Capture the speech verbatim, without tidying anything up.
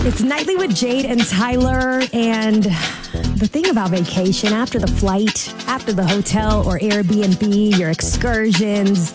It's Nightly with Jade and Tyler. And the thing about vacation, after the flight, after the hotel or Airbnb, your excursions,